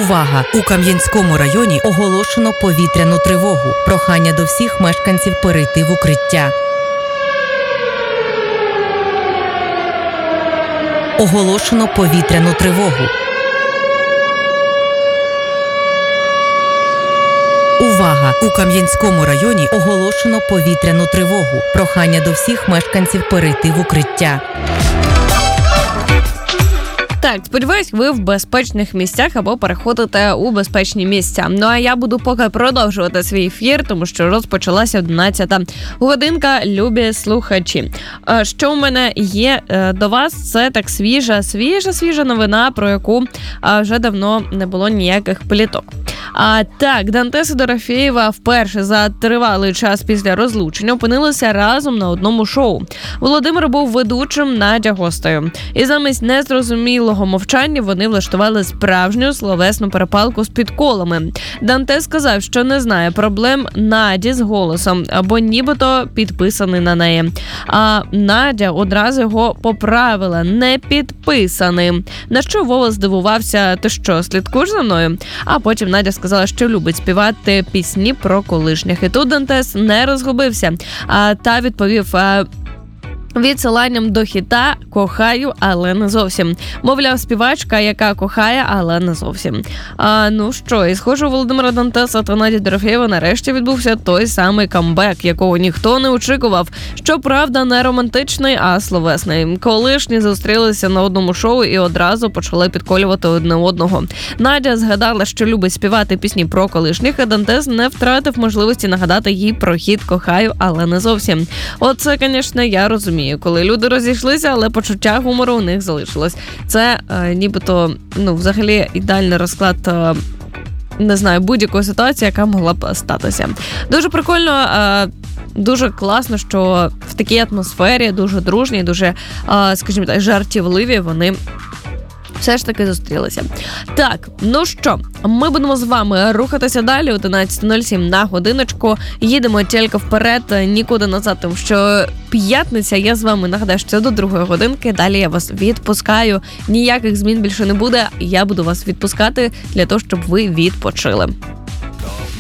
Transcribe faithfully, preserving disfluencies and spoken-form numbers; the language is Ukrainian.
Увага! У Кам'янському районі оголошено повітряну тривогу. Прохання до всіх мешканців перейти в укриття. Оголошено повітряну тривогу. Увага! У Кам'янському районі оголошено повітряну тривогу. Прохання до всіх мешканців перейти в укриття. Так, сподіваюсь, ви в безпечних місцях або переходите у безпечні місця. Ну а я буду поки продовжувати свій ефір, тому що розпочалася одинадцята годинка, любі слухачі. Що у мене є до вас, це так свіжа, свіжа, свіжа новина, про яку вже давно не було ніяких пліток. А так, Дантес і Дорофєєва вперше за тривалий час після розлучення опинилися разом на одному шоу. Володимир був ведучим, Надя гостею. І замість незрозумілого мовчання вони влаштували справжню словесну перепалку з підколами. Дантес сказав, що не знає проблем Наді з голосом, або нібито підписаний на неї. А Надя одразу його поправила: не підписаний. На що Вова здивувався: ти що, слідкуєш за мною? А потім Надя сказала, що любить співати пісні про колишніх. І тут Дантес не розгубився, а та відповів відсиланням до хіта «Кохаю, але не зовсім». Мовляв, співачка, яка кохає, але не зовсім. А, ну що, і схоже, у Володимира Дантеса та Наді Дорофєєва нарешті відбувся той самий камбек, якого ніхто не очікував. Щоправда, не романтичний, а словесний. Колишні зустрілися на одному шоу і одразу почали підколювати одне одного. Надя згадала, що любить співати пісні про колишніх, а Дантес не втратив можливості нагадати їй про хіт «Кохаю, але не зовсім». Оце, звісно, я розумію. Коли люди розійшлися, але почуття гумору у них залишилось. Це е, нібито, ну, взагалі ідеальний розклад, е, не знаю, будь-якої ситуації, яка могла б статися. Дуже прикольно, е, дуже класно, що в такій атмосфері, дуже дружній, дуже, е, скажімо так, жартівливі вони все ж таки зустрілися. Так, ну що, ми будемо з вами рухатися далі. одинадцята нуль сім на годиночку. Їдемо тільки вперед, нікуди назад, тому що п'ятниця, я з вами нагадаю, що до другої годинки. Далі я вас відпускаю. Ніяких змін більше не буде. Я буду вас відпускати для того, щоб ви відпочили.